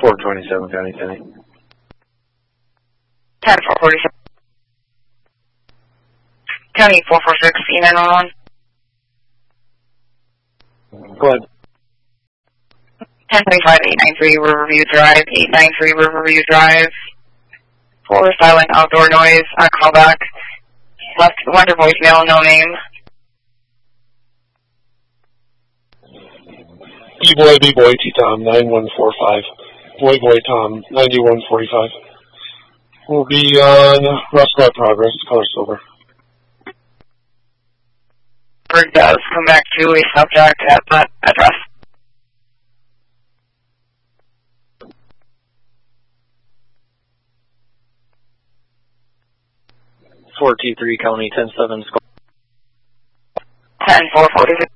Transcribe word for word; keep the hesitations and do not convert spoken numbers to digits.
four twenty-seven, County ten. ten four forty-seven. County four four six, E nine one one. Go ahead. ten twenty-five, eight ninety-three Riverview Drive, eight ninety-three Riverview Drive. For silent outdoor noise on callback. Left wonder voicemail, no name. B-Boy, B-Boy, T-Tom, nine one four five. Boy, Boy, Tom, ninety-one forty-five. We'll be on Roscoe Progress, color silver. Bird does come back to a subject at that address. four T three, County ten seven. ten four forty-six.